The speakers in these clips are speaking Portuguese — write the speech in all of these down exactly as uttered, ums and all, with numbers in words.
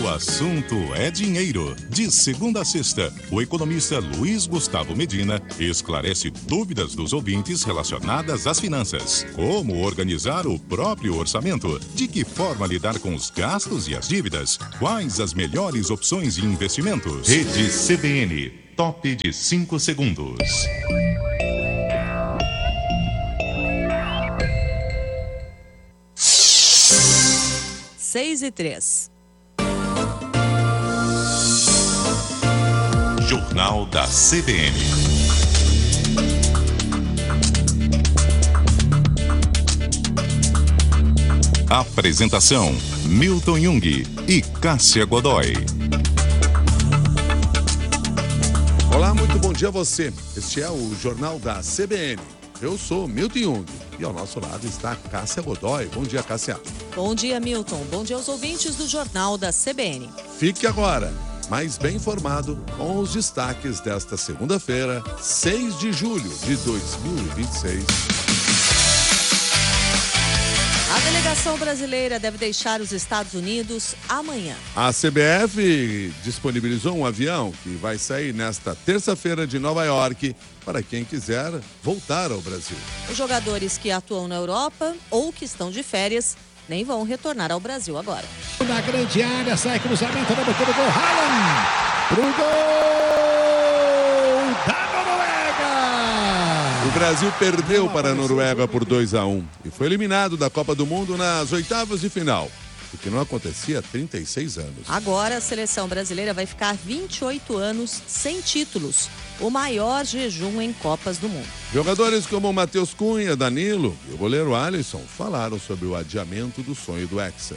o assunto é dinheiro. De segunda a sexta, o economista Luiz Gustavo Medina esclarece dúvidas dos ouvintes relacionadas às finanças. Como organizar o próprio orçamento? De que forma lidar com os gastos e as dívidas? Quais as melhores opções de investimentos? Rede C B N, top de cinco segundos. Seis e três. Jornal da C B N. Apresentação: Milton Jung e Cássia Godoy. Olá, muito bom dia a você. Este é o Jornal da C B N. Eu sou Milton Jung e ao nosso lado está Cássia Godoy. Bom dia, Cássia. Bom dia, Milton. Bom dia aos ouvintes do Jornal da C B N. Fique agora mais bem informado com os destaques desta segunda-feira, seis de julho de dois mil e vinte e seis. A delegação brasileira deve deixar os Estados Unidos amanhã. A C B F disponibilizou um avião que vai sair nesta terça-feira de Nova York para quem quiser voltar ao Brasil. Os jogadores que atuam na Europa ou que estão de férias nem vão retornar ao Brasil agora. Na grande área, sai cruzamento na boca do gol, Haaland pro gol da Noruega. O Brasil perdeu para a Noruega por dois a um e foi eliminado da Copa do Mundo nas oitavas de final, o que não acontecia há trinta e seis anos. Agora a seleção brasileira vai ficar vinte e oito anos sem títulos, o maior jejum em Copas do Mundo. Jogadores como Matheus Cunha, Danilo e o goleiro Alisson falaram sobre o adiamento do sonho do Hexa.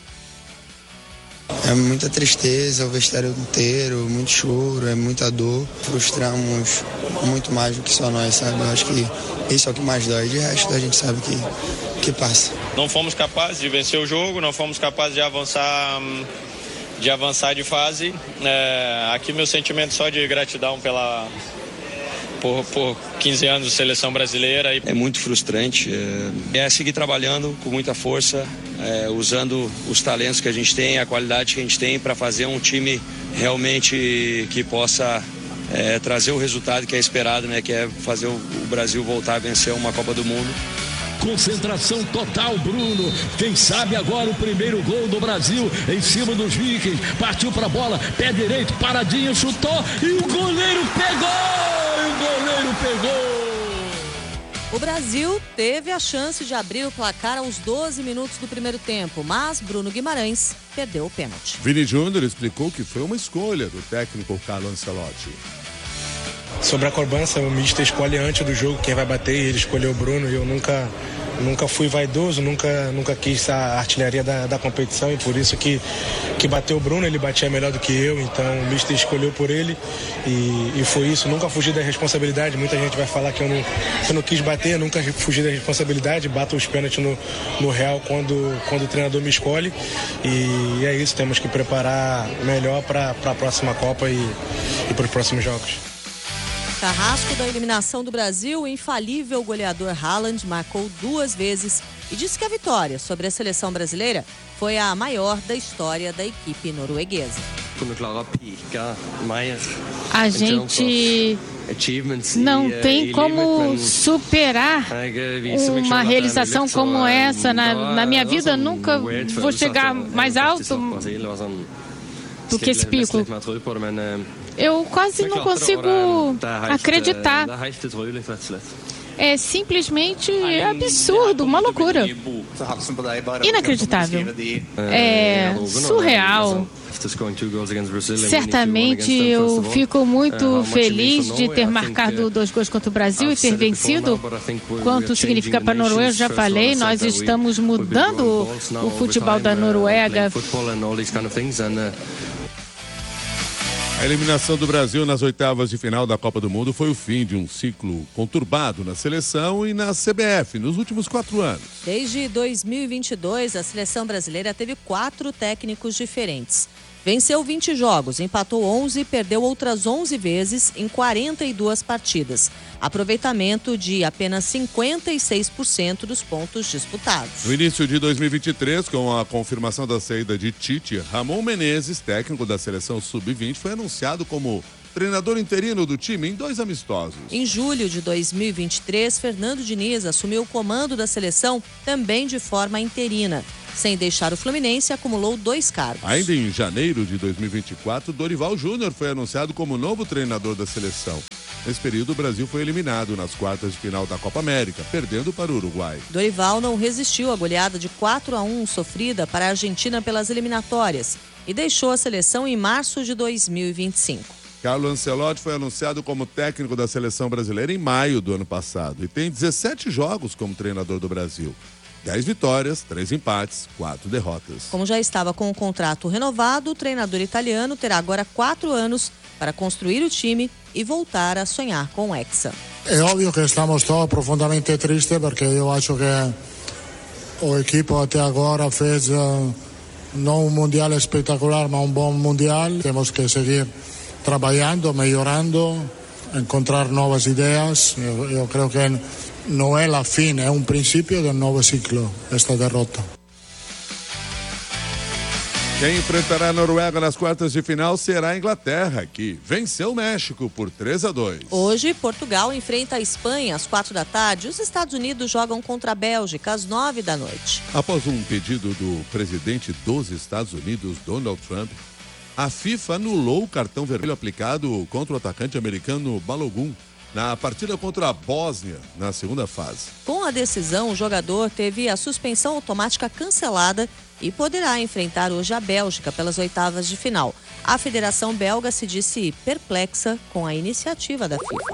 É muita tristeza, o vestiário inteiro, muito choro, é muita dor. Frustramos muito mais do que só nós, sabe? Eu acho que isso é o que mais dói. De resto, a gente sabe que, que passa. Não fomos capazes de vencer o jogo, não fomos capazes de avançar, de avançar de fase. É, aqui meu sentimento só de gratidão pela... Por, por quinze anos de seleção brasileira. É muito frustrante, é, é seguir trabalhando com muita força, é, usando os talentos que a gente tem, a qualidade que a gente tem para fazer um time realmente que possa é, trazer o resultado que é esperado, né, que é fazer o, o Brasil voltar a vencer uma Copa do Mundo. Concentração total, Bruno. Quem sabe agora o primeiro gol do Brasil em cima dos Vikings. Partiu para a bola, pé direito, paradinho, chutou e o goleiro pegou! E o goleiro pegou! O Brasil teve a chance de abrir o placar aos doze minutos do primeiro tempo, mas Bruno Guimarães perdeu o pênalti. Vini Júnior explicou que foi uma escolha do técnico Carlo Ancelotti. Sobre a cobrança, o mister escolhe antes do jogo quem vai bater, e ele escolheu o Bruno, e eu nunca, nunca fui vaidoso, nunca, nunca quis a artilharia da, da competição, e por isso que, que bateu o Bruno, ele batia melhor do que eu, então o mister escolheu por ele, e, e foi isso, nunca fugi da responsabilidade. Muita gente vai falar que eu não, que eu não quis bater, nunca fugi da responsabilidade, bato os pênaltis no, no real quando, quando o treinador me escolhe, e, e é isso, temos que preparar melhor para a próxima Copa e, e para os próximos jogos. Carrasco da eliminação do Brasil, o infalível goleador Haaland marcou duas vezes e disse que a vitória sobre a seleção brasileira foi a maior da história da equipe norueguesa. A gente não tem como superar uma realização como essa. Na, na minha vida, nunca vou chegar mais alto do que esse pico. Eu quase não consigo acreditar. É simplesmente absurdo, uma loucura. Inacreditável. É surreal. Certamente eu fico muito feliz de ter marcado dois gols contra o Brasil e ter vencido. Quanto significa para a Noruega, já falei, nós estamos mudando o futebol da Noruega. A eliminação do Brasil nas oitavas de final da Copa do Mundo foi o fim de um ciclo conturbado na seleção e na C B F nos últimos quatro anos. Desde dois mil e vinte e dois, a seleção brasileira teve quatro técnicos diferentes. Venceu vinte jogos, empatou onze e perdeu outras onze vezes em quarenta e duas partidas. aproveitamento de apenas cinquenta e seis por cento dos pontos disputados. No início de dois mil e vinte e três, com a confirmação da saída de Tite, Ramon Menezes, técnico da seleção sub vinte, foi anunciado como treinador interino do time em dois amistosos. Em julho de dois mil e vinte e três, Fernando Diniz assumiu o comando da seleção também de forma interina. Sem deixar o Fluminense, acumulou dois cargos. Ainda em janeiro de dois mil e vinte e quatro, Dorival Júnior foi anunciado como novo treinador da seleção. Nesse período, o Brasil foi eliminado nas quartas de final da Copa América, perdendo para o Uruguai. Dorival não resistiu à goleada de quatro a um sofrida para a Argentina pelas eliminatórias e deixou a seleção em março de dois mil e vinte e cinco. Carlo Ancelotti foi anunciado como técnico da seleção brasileira em maio do ano passado e tem dezessete jogos como treinador do Brasil. dez vitórias, três empates, quatro derrotas. Como já estava com o contrato renovado, o treinador italiano terá agora quatro anos para construir o time e voltar a sonhar com o Hexa. É óbvio que estamos todos profundamente tristes porque eu acho que o equipo até agora fez uh, não um mundial espetacular, mas um bom mundial. Temos que seguir trabalhando, melhorando, encontrar novas ideias. Eu, eu creio que não é a fim, é um princípio de um novo ciclo, esta derrota. Quem enfrentará a Noruega nas quartas de final será a Inglaterra, que venceu o México por três a dois. Hoje, Portugal enfrenta a Espanha às quatro da tarde. Os Estados Unidos jogam contra a Bélgica às nove da noite. Após um pedido do presidente dos Estados Unidos, Donald Trump, a FIFA anulou o cartão vermelho aplicado contra o atacante americano Balogun na partida contra a Bósnia, na segunda fase. Com a decisão, o jogador teve a suspensão automática cancelada e poderá enfrentar hoje a Bélgica pelas oitavas de final. A Federação Belga se disse perplexa com a iniciativa da FIFA.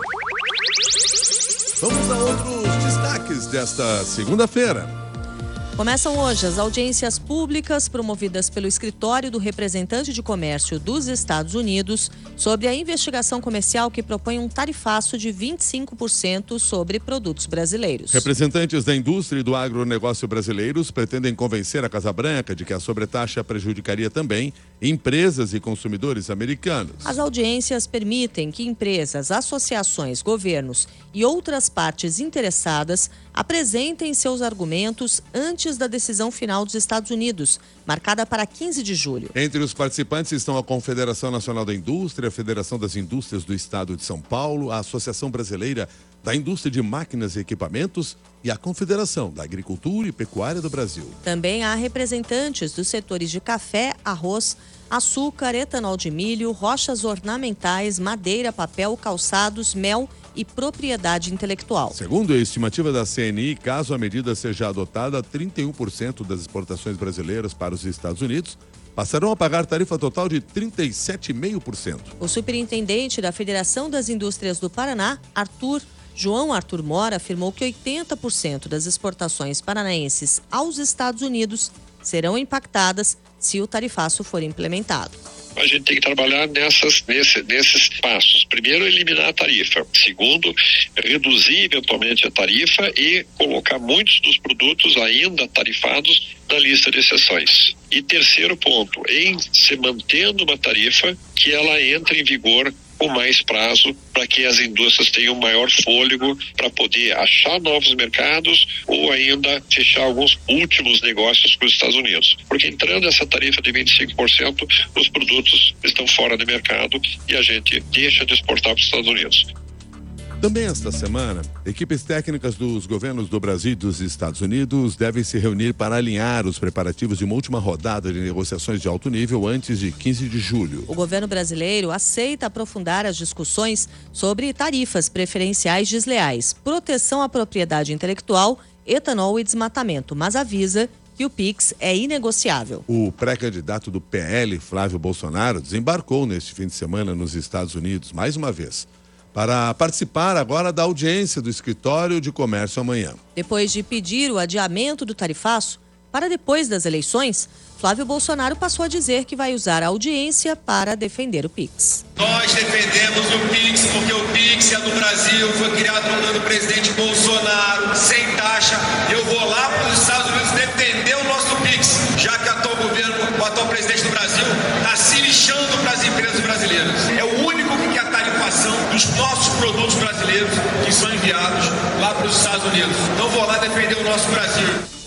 Vamos a outros destaques desta segunda-feira. Começam hoje as audiências públicas promovidas pelo Escritório do Representante de Comércio dos Estados Unidos sobre a investigação comercial que propõe um tarifaço de vinte e cinco por cento sobre produtos brasileiros. Representantes da indústria e do agronegócio brasileiros pretendem convencer a Casa Branca de que a sobretaxa prejudicaria também empresas e consumidores americanos. As audiências permitem que empresas, associações, governos e outras partes interessadas apresentem seus argumentos antes da decisão final dos Estados Unidos, marcada para quinze de julho. Entre os participantes estão a Confederação Nacional da Indústria, a Federação das Indústrias do Estado de São Paulo, a Associação Brasileira da Indústria de Máquinas e Equipamentos e a Confederação da Agricultura e Pecuária do Brasil. Também há representantes dos setores de café, arroz, açúcar, etanol de milho, rochas ornamentais, madeira, papel, calçados, mel e propriedade intelectual. Segundo a estimativa da C N I, caso a medida seja adotada, trinta e um por cento das exportações brasileiras para os Estados Unidos passarão a pagar tarifa total de trinta e sete vírgula cinco por cento. O superintendente da Federação das Indústrias do Paraná, Arthur João Arthur Mora, afirmou que oitenta por cento das exportações paranaenses aos Estados Unidos serão impactadas se o tarifaço for implementado. A gente tem que trabalhar nessas, nesse, nesses passos. Primeiro, eliminar a tarifa. Segundo, reduzir eventualmente a tarifa e colocar muitos dos produtos ainda tarifados na lista de exceções. E terceiro ponto, em se mantendo uma tarifa, que ela entre em vigor com mais prazo para que as indústrias tenham maior fôlego para poder achar novos mercados ou ainda fechar alguns últimos negócios com os Estados Unidos. Porque entrando essa tarifa de vinte e cinco por cento, os produtos estão fora do mercado e a gente deixa de exportar para os Estados Unidos. Também esta semana, equipes técnicas dos governos do Brasil e dos Estados Unidos devem se reunir para alinhar os preparativos de uma última rodada de negociações de alto nível antes de quinze de julho. O governo brasileiro aceita aprofundar as discussões sobre tarifas preferenciais desleais, proteção à propriedade intelectual, etanol e desmatamento, mas avisa que o Pix é inegociável. O pré-candidato do P L, Flávio Bolsonaro, desembarcou neste fim de semana nos Estados Unidos, mais uma vez, para participar agora da audiência do Escritório de Comércio amanhã. Depois de pedir o adiamento do tarifaço para depois das eleições, Flávio Bolsonaro passou a dizer que vai usar a audiência para defender o Pix. Nós defendemos o Pix porque o Pix é do Brasil, foi criado pelo presidente Bolsonaro, sem taxa. Eu vou lá para os Estados Unidos defender o nosso Pix, já que o atual governo, o atual presidente do Brasil, está se lixando para as empresas brasileiras. É o único que quer a tarifação dos nossos produtos brasileiros, que são enviados lá para os Estados Unidos. Então vou lá defender o nosso Brasil.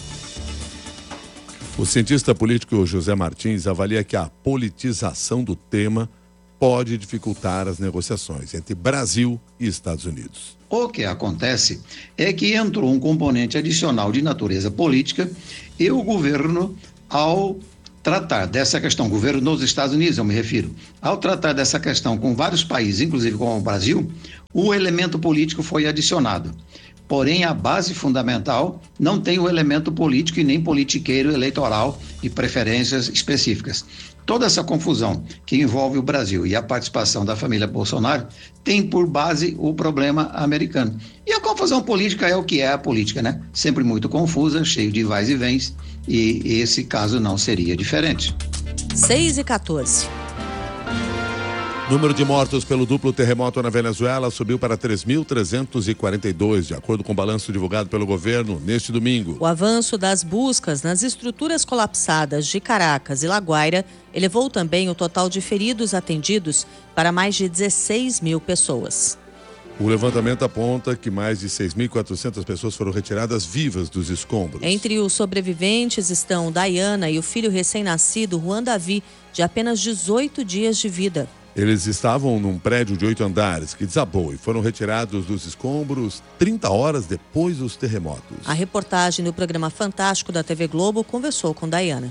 O cientista político José Martins avalia que a politização do tema pode dificultar as negociações entre Brasil e Estados Unidos. O que acontece é que entrou um componente adicional de natureza política e o governo, ao tratar dessa questão, o governo dos Estados Unidos, eu me refiro, ao tratar dessa questão com vários países, inclusive com o Brasil, o elemento político foi adicionado. Porém, a base fundamental não tem o elemento político e nem politiqueiro eleitoral e preferências específicas. Toda essa confusão que envolve o Brasil e a participação da família Bolsonaro tem por base o problema americano. E a confusão política é o que é a política, né? Sempre muito confusa, cheio de vais e vens, e esse caso não seria diferente. seis e quatorze. Número de mortos pelo duplo terremoto na Venezuela subiu para três mil trezentos e quarenta e dois, de acordo com o balanço divulgado pelo governo neste domingo. O avanço das buscas nas estruturas colapsadas de Caracas e La Guaira elevou também o total de feridos atendidos para mais de dezesseis mil pessoas. O levantamento aponta que mais de seis mil e quatrocentas pessoas foram retiradas vivas dos escombros. Entre os sobreviventes estão Dayana e o filho recém-nascido, Juan Davi, de apenas dezoito dias de vida. Eles estavam num prédio de oito andares que desabou e foram retirados dos escombros trinta horas depois dos terremotos. A reportagem do programa Fantástico da T V Globo conversou com Dayana.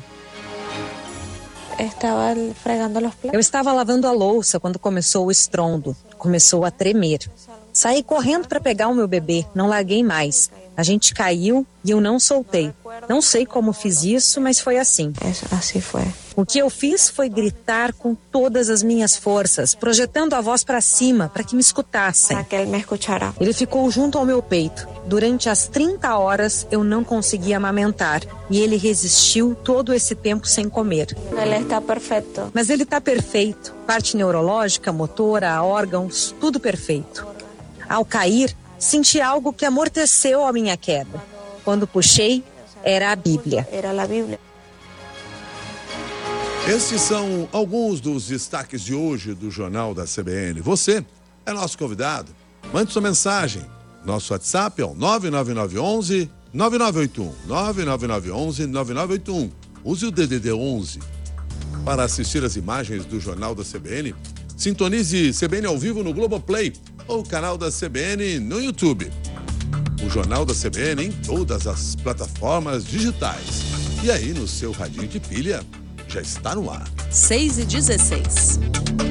Eu estava lavando a louça quando começou o estrondo. Começou a tremer. Saí correndo para pegar o meu bebê, não larguei mais. A gente caiu e eu não soltei. Não sei como fiz isso, mas foi assim. Assim foi. O que eu fiz foi gritar com todas as minhas forças, projetando a voz para cima, para que me escutassem. Para que ele me escutará. Ele ficou junto ao meu peito. Durante as trinta horas, eu não conseguia amamentar. E ele resistiu todo esse tempo sem comer. Ele está perfeito. Mas ele está perfeito. Parte neurológica, motora, órgãos, tudo perfeito. Ao cair, senti algo que amorteceu a minha queda. Quando puxei, era a Bíblia. Era a Bíblia. Estes são alguns dos destaques de hoje do Jornal da C B N. Você é nosso convidado. Mande sua mensagem. Nosso WhatsApp é o nove nove nove um um nove nove oito um. nove nove nove um um nove nove oito um. Use o D D D onze. Para assistir as imagens do Jornal da C B N, sintonize C B N ao vivo no Globoplay ou o canal da C B N no YouTube. O Jornal da C B N em todas as plataformas digitais. E aí, no seu radinho de pilha, já está no ar. seis e dezesseis.